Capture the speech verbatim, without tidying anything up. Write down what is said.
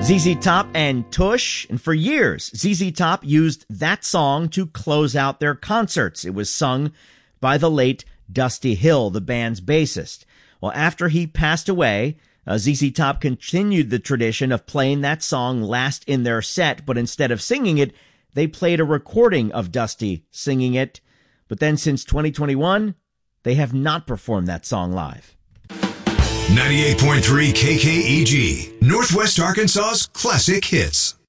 Z Z Top and Tush, and for years, Z Z Top used that song to close out their concerts. It was sung by the late Dusty Hill, the band's bassist. Well, after he passed away, uh, Z Z Top continued the tradition of playing that song last in their set, but instead of singing it, they played a recording of Dusty singing it. But then since twenty twenty-one, they have not performed that song live. ninety-eight point three K K E G, Northwest Arkansas's classic hits.